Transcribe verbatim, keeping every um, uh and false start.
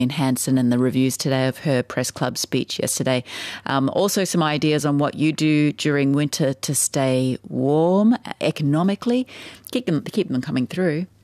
Hanson and the reviews today of her press club speech yesterday. Um, also some ideas on what you do during winter to stay warm economically. Keep them, keep them coming through.